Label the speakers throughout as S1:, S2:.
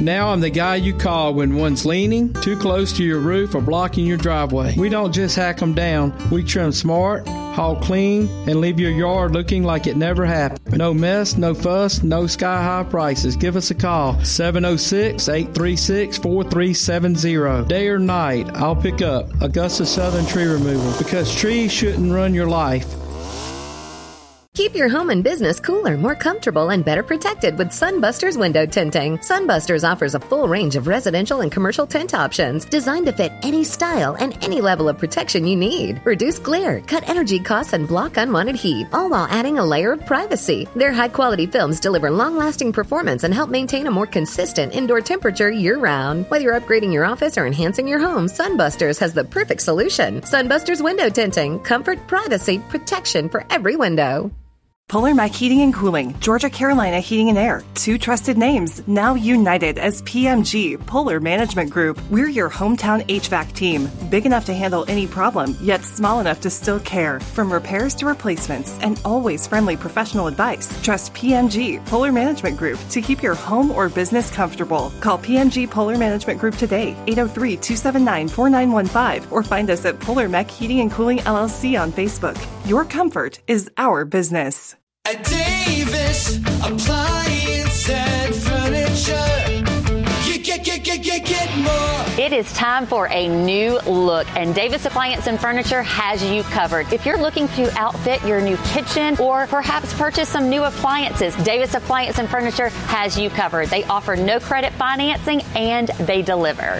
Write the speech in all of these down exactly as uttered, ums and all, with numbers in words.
S1: Now I'm the guy you call when one's leaning too close to your roof or blocking your driveway. We don't just hack them down. We trim smart, haul clean, and leave your yard looking like it never happened. No mess, no fuss, no sky-high prices. Give us a call, seven oh six, eight three six, four three seven zero. Day or night, I'll pick up. Augusta Southern Tree Removal, because trees shouldn't run your life.
S2: Keep your home and business cooler, more comfortable, and better protected with Sunbusters window tinting. Sunbusters offers a full range of residential and commercial tint options designed to fit any style and any level of protection you need. Reduce glare, cut energy costs, and block unwanted heat, all while adding a layer of privacy. Their high-quality films deliver long-lasting performance and help maintain a more consistent indoor temperature year-round. Whether you're upgrading your office or enhancing your home, Sunbusters has the perfect solution. Sunbusters window tinting. Comfort, privacy, protection for every window.
S3: Polar Mac Heating and Cooling, Georgia Carolina Heating and Air, two trusted names, now united as P M G, Polar Management Group. We're your hometown H V A C team, big enough to handle any problem, yet small enough to still care. From repairs to replacements, and always friendly professional advice. Trust P M G, Polar Management Group, to keep your home or business comfortable. Call P M G Polar Management Group today, eight oh three, two seven nine, four nine one five, or find us at Polar Mac Heating and Cooling L L C on Facebook. Your comfort is our business.
S4: At Davis Appliance and Furniture, you get, get, get, get, get more.
S5: It is time for a new look, and Davis Appliance and Furniture has you covered. If you're looking to outfit your new kitchen or perhaps purchase some new appliances, Davis Appliance and Furniture has you covered. They offer no credit financing and they deliver.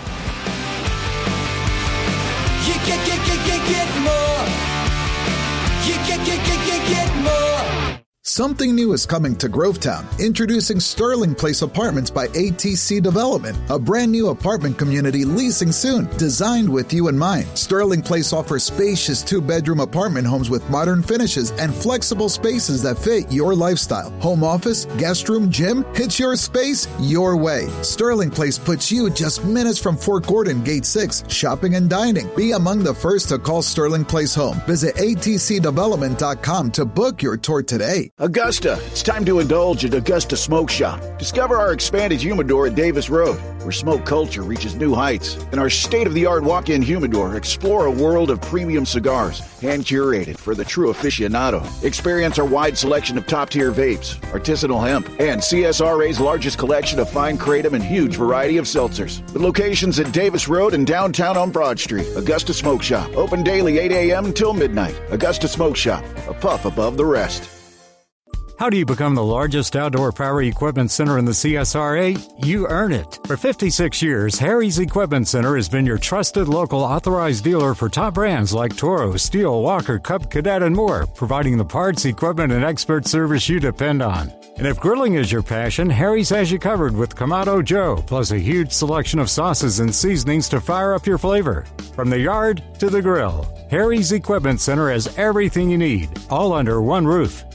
S4: You get, get, get, get, get more. You get, get, get, get, get more.
S6: Something new is coming to Grovetown. Introducing Sterling Place Apartments by A T C Development, a brand new apartment community leasing soon, designed with you in mind. Sterling Place offers spacious two-bedroom apartment homes with modern finishes and flexible spaces that fit your lifestyle. Home office, guest room, gym, it's your space, your way. Sterling Place puts you just minutes from Fort Gordon, Gate six, shopping and dining. Be among the first to call Sterling Place home. Visit A T C development dot com to book your tour today.
S7: Augusta, it's time to indulge at Augusta Smoke Shop. Discover our expanded humidor at Davis Road, where smoke culture reaches new heights. And our state-of-the-art walk-in humidor, explore a world of premium cigars, hand-curated for the true aficionado. Experience our wide selection of top-tier vapes, artisanal hemp, and C S R A's largest collection of fine kratom and huge variety of seltzers. With locations at Davis Road and downtown on Broad Street. Augusta Smoke Shop, open daily eight a.m. until midnight. Augusta Smoke Shop, a puff above the rest.
S8: How do you become the largest outdoor power equipment center in the C S R A? You earn it. For fifty-six years, Harry's Equipment Center has been your trusted local authorized dealer for top brands like Toro, Steel, Walker, Cub Cadet, and more, providing the parts, equipment, and expert service you depend on. And if grilling is your passion, Harry's has you covered with Kamado Joe, plus a huge selection of sauces and seasonings to fire up your flavor. From the yard to the grill, Harry's Equipment Center has everything you need, all under one roof.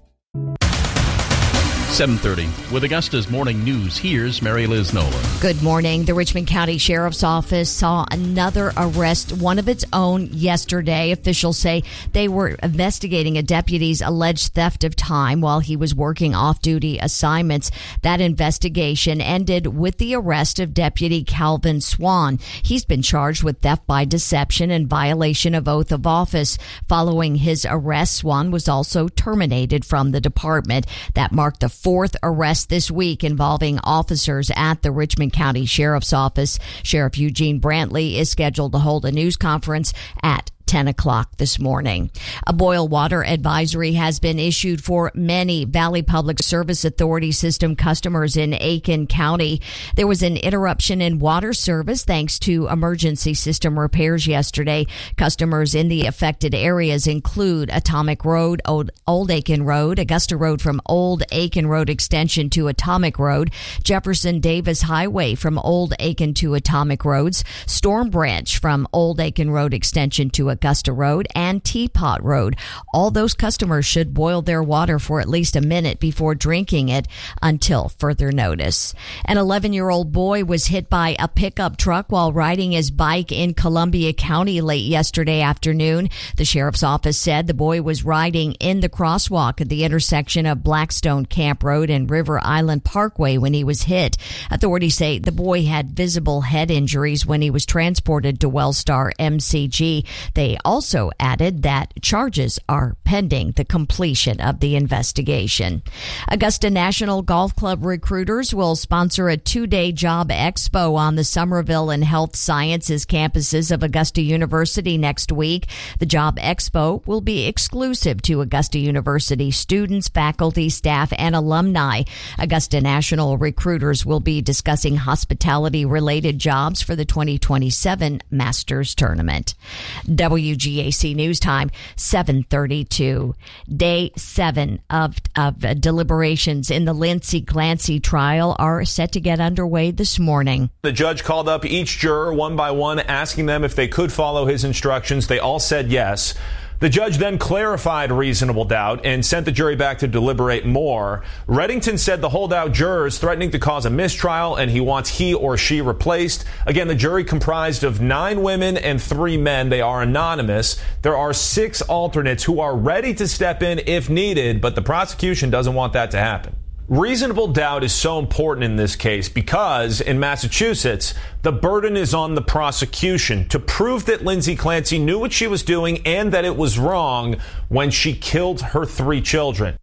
S9: seven thirty. With Augusta's morning news, here's Mary Liz Nolan.
S10: Good morning. The Richmond County Sheriff's Office saw another arrest, one of its own, yesterday. Officials say they were investigating a deputy's alleged theft of time while he was working off-duty assignments. That investigation ended with the arrest of Deputy Calvin Swan. He's been charged with theft by deception and violation of oath of office. Following his arrest, Swan was also terminated from the department. That marked the fourth arrest this week involving officers at the Richmond County Sheriff's Office. Sheriff Eugene Brantley is scheduled to hold a news conference at ten o'clock this morning. A boil water advisory has been issued for many Valley Public Service Authority system customers in Aiken County. There was an interruption in water service thanks to emergency system repairs yesterday. Customers in the affected areas include Atomic Road, Old, Old Aiken Road, Augusta Road from Old Aiken Road Extension to Atomic Road, Jefferson Davis Highway from Old Aiken to Atomic Roads, Storm Branch from Old Aiken Road Extension to Augusta Road and Teapot Road. All those customers should boil their water for at least a minute before drinking it until further notice. An eleven-year-old boy was hit by a pickup truck while riding his bike in Columbia County late yesterday afternoon. The sheriff's office said the boy was riding in the crosswalk at the intersection of Blackstone Camp Road and River Island Parkway when he was hit. Authorities say the boy had visible head injuries when he was transported to Wellstar M C G. They also added that charges are pending the completion of the investigation. Augusta National Golf Club recruiters will sponsor a two-day job expo on the Somerville and Health Sciences campuses of Augusta University next week. The job expo will be exclusive to Augusta University students, faculty, staff, and alumni. Augusta National recruiters will be discussing hospitality-related jobs for the twenty twenty-seven Masters Tournament. W G A C News Time, seven thirty-two. Day seven of, of uh, deliberations in the Lindsay Clancy trial are set to get underway this morning.
S11: The judge called up each juror one by one, asking them if they could follow his instructions. They all said yes. The judge then clarified reasonable doubt and sent the jury back to deliberate more. Reddington said the holdout juror is threatening to cause a mistrial and he wants he or she replaced. Again, the jury comprised of nine women and three men. They are anonymous. There are six alternates who are ready to step in if needed, but the prosecution doesn't want that to happen. Reasonable doubt is so important in this case because in Massachusetts, the burden is on the prosecution to prove that Lindsay Clancy knew what she was doing and that it was wrong when she killed her three children.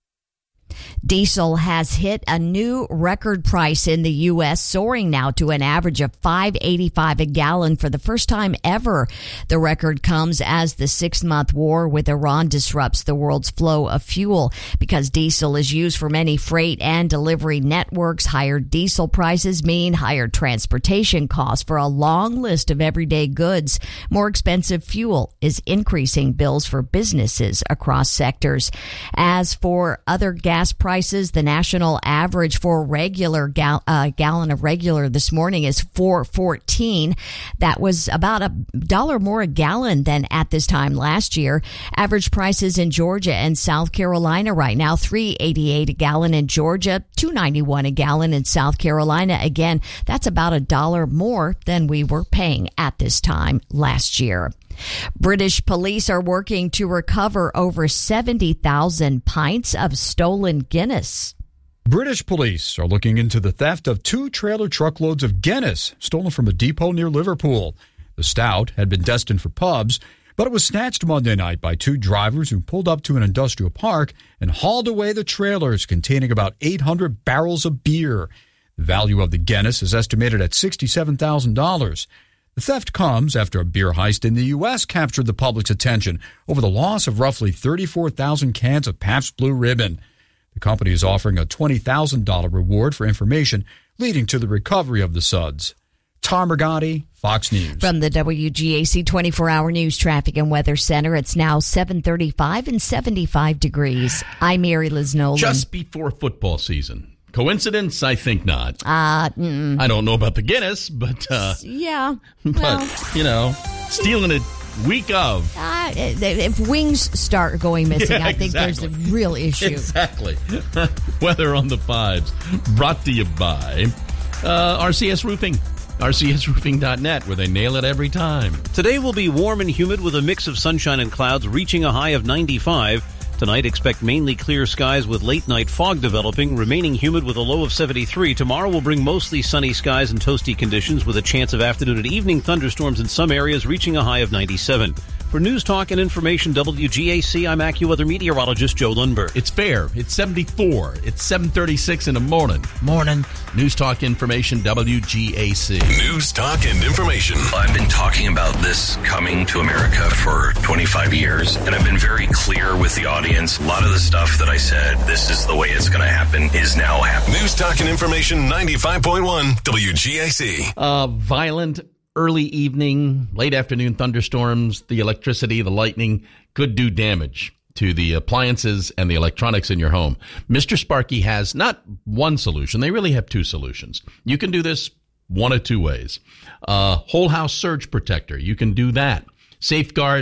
S10: Diesel has hit a new record price in the U S, soaring now to an average of five eighty-five a gallon for the first time ever. The record comes as the six-month war with Iran disrupts the world's flow of fuel. Because diesel is used for many freight and delivery networks, higher diesel prices mean higher transportation costs for a long list of everyday goods. More expensive fuel is increasing bills for businesses across sectors. As for other gas prices, Prices, the national average for regular gal- uh, gallon of regular this morning is four fourteen. That was about a dollar more a gallon than at this time last year. Average prices in Georgia and South Carolina right now, three eighty-eight a gallon in Georgia, two ninety-one a gallon in South Carolina. Again, that's about a dollar more than we were paying at this time last year. British police are working to recover over seventy thousand pints of stolen Guinness.
S12: British police are looking into the theft of two trailer truckloads of Guinness stolen from a depot near Liverpool. The stout had been destined for pubs, but it was snatched Monday night by two drivers who pulled up to an industrial park and hauled away the trailers containing about eight hundred barrels of beer. The value of the Guinness is estimated at sixty-seven thousand dollars. The theft comes after a beer heist in the U S captured the public's attention over the loss of roughly thirty-four thousand cans of Pabst Blue Ribbon. The company is offering a twenty thousand dollars reward for information leading to the recovery of the suds. Tom Rigotti, Fox News.
S10: From the W G A C twenty-four hour News Traffic and Weather Center, it's now seven thirty-five and seventy-five degrees. I'm Mary Liz Nolan.
S9: Just before football season. Coincidence? I think not.
S10: Uh, mm.
S9: I don't know about the Guinness, but uh,
S10: yeah.
S9: But
S10: well,
S9: you know, stealing it week of.
S10: Uh, if wings start going missing,
S9: yeah,
S10: I think
S9: exactly.
S10: there's a real issue.
S9: Exactly. Weather on the fives, brought to you by uh, R C S Roofing. R C S roofing dot net, where they nail it every time.
S13: Today will be warm and humid with a mix of sunshine and clouds, reaching a high of ninety-five. Tonight, expect mainly clear skies with late-night fog developing, remaining humid with a low of seventy-three. Tomorrow will bring mostly sunny skies and toasty conditions with a chance of afternoon and evening thunderstorms in some areas, reaching a high of ninety-seven. For News Talk and Information W G A C, I'm AccuWeather meteorologist Joe Lundberg.
S9: It's fair. It's seventy-four. It's seven thirty-six in the morning.
S14: Morning.
S9: News Talk Information W G A C.
S15: News Talk and Information.
S16: I've been talking about this coming to America for twenty-five years, and I've been very clear with the audience. A lot of the stuff that I said, this is the way it's going to happen, is now happening.
S15: News Talk and Information ninety-five point one W G A C.
S9: Uh, violent early evening, late afternoon thunderstorms, the electricity, the lightning could do damage to the appliances and the electronics in your home. Mister Sparky has not one solution. They really have two solutions. You can do this one of two ways. Uh, whole house surge protector. You can do that. Safeguards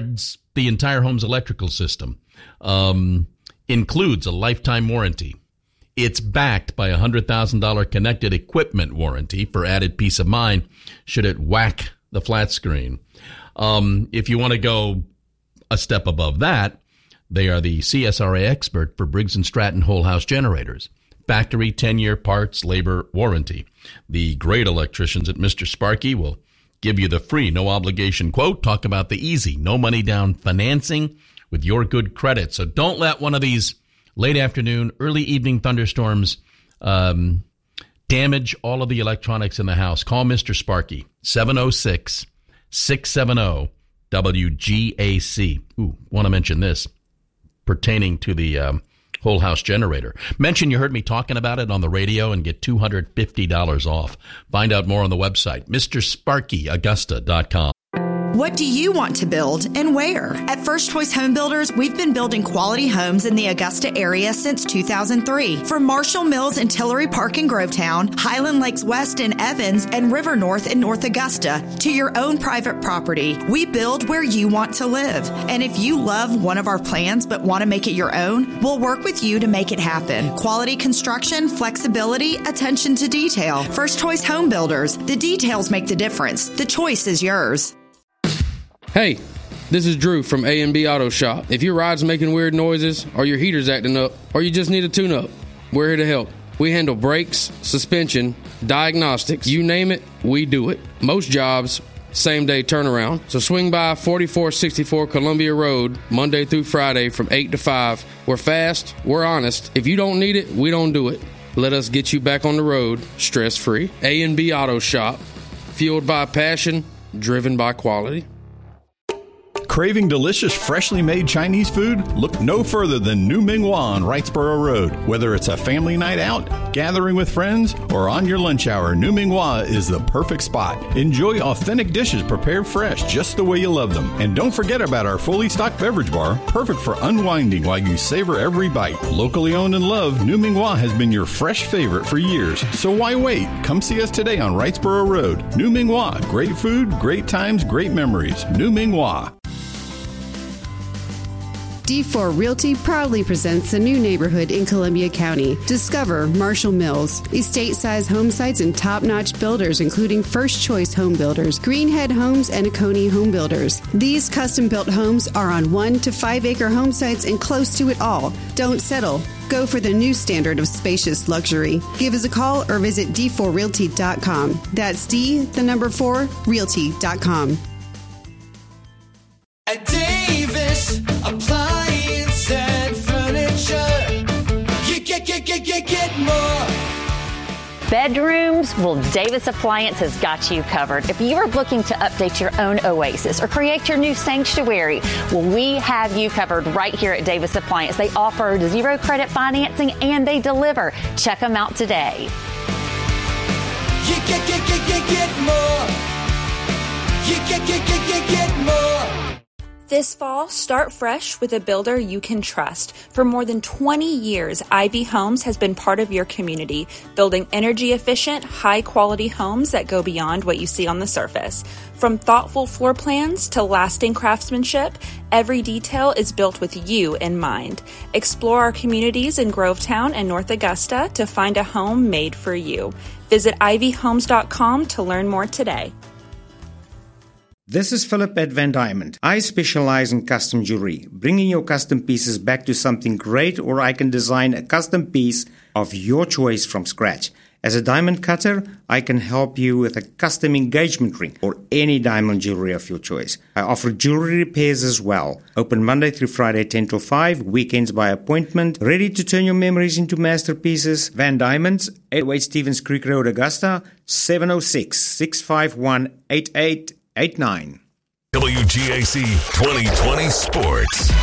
S9: the entire home's electrical system. Um, includes a lifetime warranty. It's backed by a one hundred thousand dollars connected equipment warranty for added peace of mind should it whack the flat screen. Um, if you want to go a step above that, they are the C S R A expert for Briggs and Stratton whole house generators. Factory ten-year parts, labor warranty. The great electricians at Mister Sparky will give you the free, no obligation quote. Talk about the easy, no money down financing with your good credit. So don't let one of these late afternoon, early evening thunderstorms um, damage all of the electronics in the house. Call Mister Sparky, seven oh six, six seven oh, W G A C. Ooh, want to mention this pertaining to the um, whole house generator. Mention you heard me talking about it on the radio and get two hundred fifty dollars off. Find out more on the website, Mr Sparky Augusta dot com.
S14: What do you want to build and where? At First Choice Home Builders, we've been building quality homes in the Augusta area since two thousand three. From Marshall Mills and Tillery Park in Grovetown, Highland Lakes West in Evans, and River North in North Augusta, to your own private property, we build where you want to live. And if you love one of our plans but want to make it your own, we'll work with you to make it happen. Quality construction, flexibility, attention to detail. First Choice Home Builders. The details make the difference. The choice is yours.
S17: Hey, this is Drew from A and B Auto Shop. If your ride's making weird noises, or your heater's acting up, or you just need a tune-up, we're here to help. We handle brakes, suspension, diagnostics, you name it, we do it. Most jobs, same-day turnaround. So swing by forty-four sixty-four Columbia Road, Monday through Friday from eight to five. We're fast, we're honest. If you don't need it, we don't do it. Let us get you back on the road, stress-free. A and B Auto Shop, fueled by passion, driven by quality.
S18: Craving delicious, freshly made Chinese food? Look no further than New Ming Hua on Wrightsboro Road. Whether it's a family night out, gathering with friends, or on your lunch hour, New Ming Hua is the perfect spot. Enjoy authentic dishes prepared fresh, just the way you love them. And don't forget about our fully stocked beverage bar, perfect for unwinding while you savor every bite. Locally owned and loved, New Ming Hua has been your fresh favorite for years. So why wait? Come see us today on Wrightsboro Road. New Ming Hua. Great food, great times, great memories. New Ming Hua.
S19: D four Realty proudly presents a new neighborhood in Columbia County. Discover Marshall Mills, estate-size home sites and top-notch builders, including First Choice Home Builders, Greenhead Homes, and Oconee Home Builders. These custom-built homes are on one to five acre home sites and close to it all. Don't settle. Go for the new standard of spacious luxury. Give us a call or visit d four realty dot com. That's D, the number four, realty dot com.
S4: At Davis Appliance and Furniture, you get, get, get, get, get more.
S5: Bedrooms? Well, Davis Appliance has got you covered. If you are looking to update your own oasis or create your new sanctuary, well, we have you covered right here at Davis Appliance. They offer zero credit financing and they deliver. Check them out today.
S4: You get, get, get, get, get more. You get, get, get, get, get more.
S20: This fall, start fresh with a builder you can trust. For more than twenty years, Ivy Homes has been part of your community, building energy-efficient, high-quality homes that go beyond what you see on the surface. From thoughtful floor plans to lasting craftsmanship, every detail is built with you in mind. Explore our communities in Grovetown and North Augusta to find a home made for you. Visit ivy homes dot com to learn more today.
S21: This is Philip at Van Diamond. I specialize in custom jewelry, bringing your custom pieces back to something great, or I can design a custom piece of your choice from scratch. As a diamond cutter, I can help you with a custom engagement ring or any diamond jewelry of your choice. I offer jewelry repairs as well. Open Monday through Friday, ten to five, weekends by appointment. Ready to turn your memories into masterpieces? Van Diamonds, eight oh eight Stevens Creek Road, Augusta, seven oh six, six five one, eight eight eight nine.
S15: W G A C twenty twenty Sports.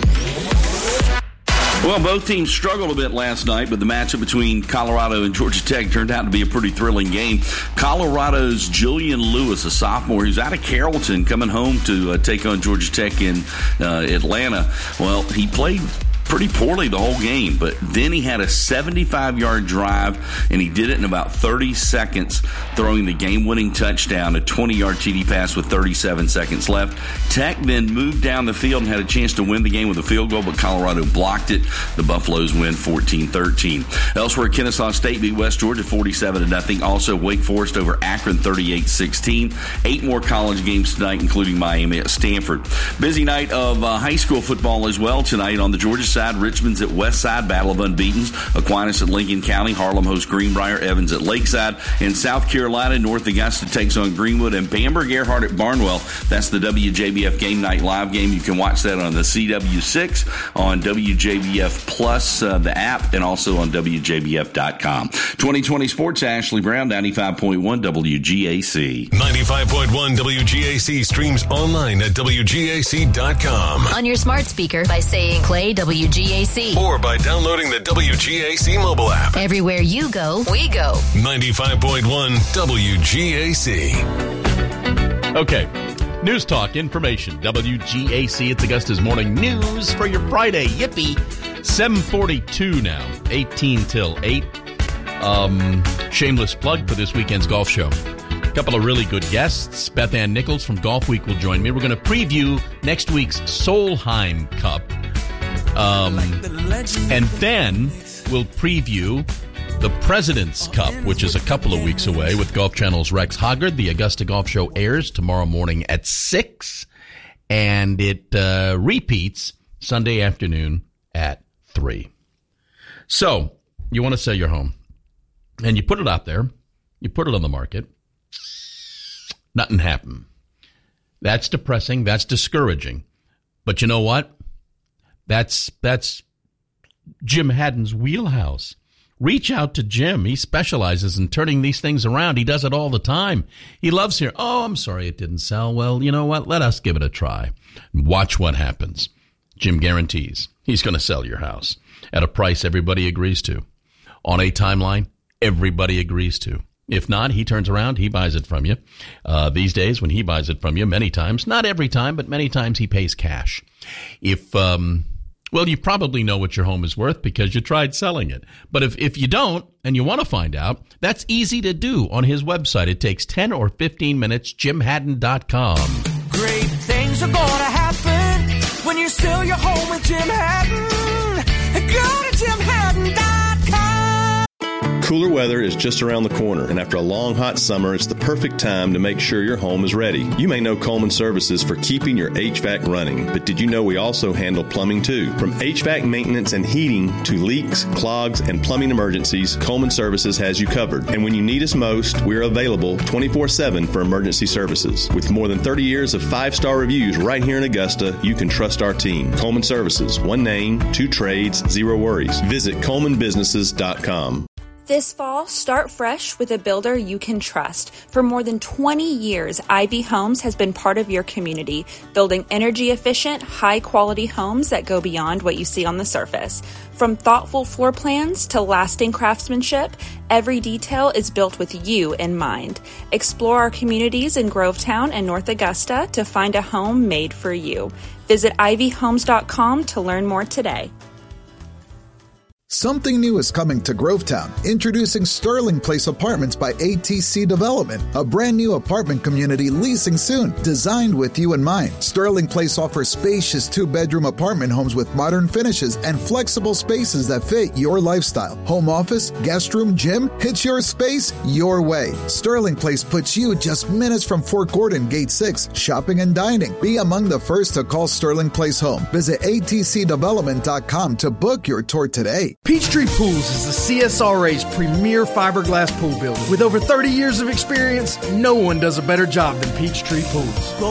S22: Well, both teams struggled a bit last night, but the matchup between Colorado and Georgia Tech turned out to be a pretty thrilling game. Colorado's Julian Lewis, a sophomore who's out of Carrollton, coming home to uh, take on Georgia Tech in uh, Atlanta. Well, he played pretty poorly the whole game, but then he had a seventy-five-yard drive, and he did it in about thirty seconds, throwing the game-winning touchdown, a twenty-yard T D pass with thirty-seven seconds left. Tech then moved down the field and had a chance to win the game with a field goal, but Colorado blocked it. The Buffaloes win fourteen thirteen. Elsewhere, Kennesaw State beat West Georgia forty-seven to nothing. Also, Wake Forest over Akron thirty-eight sixteen. Eight more college games tonight, including Miami at Stanford. Busy night of uh, high school football as well tonight. On the Georgia side, Richmond's at West Side, Battle of Unbeatens. Aquinas at Lincoln County. Harlem hosts Greenbrier. Evans at Lakeside. In South Carolina, North Augusta takes on Greenwood. And Bamberg Earhart at Barnwell. That's the W J B F Game Night live game. You can watch that on the C W six, on W J B F Plus, uh, the app, and also on W J B F dot com. twenty twenty Sports, Ashley Brown, ninety-five point one W G A C.
S15: ninety-five point one W G A C streams online at W G A C dot com.
S1: On your smart speaker by saying play W G A C.
S15: Or by downloading the W G A C mobile app.
S1: Everywhere you go, we go.
S15: ninety-five point one W G A C.
S9: Okay. News Talk, information, W G A C. It's Augusta's Morning News for your Friday. Yippee. seven forty-two now, eighteen till eight. Um, shameless plug for this weekend's golf show. A couple of really good guests. Beth Ann Nichols from Golf Week will join me. We're going to preview next week's Solheim Cup. Um, and then we'll preview the President's Cup, which is a couple of weeks away, with Golf Channel's Rex Hoggard. The Augusta Golf Show airs tomorrow morning at six, and it uh, repeats Sunday afternoon at three. So, you want to sell your home, and you put it out there, you put it on the market, nothing happened. That's depressing, that's discouraging. But you know what? That's, that's Jim Haddon's wheelhouse. Reach out to Jim. He specializes in turning these things around. He does it all the time. He loves hearing, oh, I'm sorry it didn't sell. Well, you know what? Let us give it a try. Watch what happens. Jim guarantees he's going to sell your house at a price everybody agrees to. On a timeline everybody agrees to. If not, he turns around, he buys it from you. Uh, these days, when he buys it from you, many times, not every time, but many times he pays cash. If, um, well, you probably know what your home is worth because you tried selling it. But if, if you don't and you want to find out, that's easy to do on his website. It takes ten or fifteen minutes, jim haddon dot com.
S4: Great things are going to happen when you sell your home with Jim Haddon. Go to jim haddon dot com.
S2: Cooler weather is just around the corner, and after a long, hot summer, it's the perfect time to make sure your home is ready. You may know Coleman Services for keeping your H V A C running, but did you know we also handle plumbing too? From H V A C maintenance and heating to leaks, clogs, and plumbing emergencies, Coleman Services has you covered. And when you need us most, we're available twenty-four seven for emergency services. With more than thirty years of five-star reviews right here in Augusta, you can trust our team. Coleman Services, one name, two trades, zero worries. Visit coleman businesses dot com.
S20: This fall, start fresh with a builder you can trust. For more than twenty years, Ivy Homes has been part of your community, building energy-efficient, high-quality homes that go beyond what you see on the surface. From thoughtful floor plans to lasting craftsmanship, every detail is built with you in mind. Explore our communities in Grovetown and North Augusta to find a home made for you. Visit ivy homes dot com to learn more today.
S6: Something new is coming to Grovetown. Introducing Sterling Place Apartments by A T C Development, a brand new apartment community leasing soon, designed with you in mind. Sterling Place offers spacious two-bedroom apartment homes with modern finishes and flexible spaces that fit your lifestyle. Home office, guest room, gym, it's your space, your way. Sterling Place puts you just minutes from Fort Gordon, Gate six, shopping and dining. Be among the first to call Sterling Place home. Visit A T C development dot com to book your tour today.
S23: Peachtree Pools is the C S R A's premier fiberglass pool builder. With over thirty years of experience, no one does a better job than Peachtree Pools.